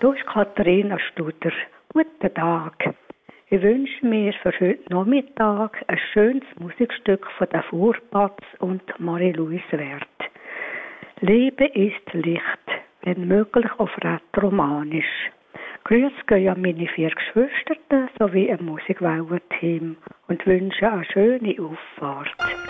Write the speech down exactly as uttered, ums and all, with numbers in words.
Hier ist Katharina Studer. Guten Tag. Ich wünsche mir für heute Nachmittag ein schönes Musikstück von der Fuhrpatz und Marie-Louise Werth. Liebe ist Licht, wenn möglich auf Rätoromanisch. Grüß gehen an meine vier Geschwister sowie ein Musikwellen-Team und wünsche eine schöne Auffahrt.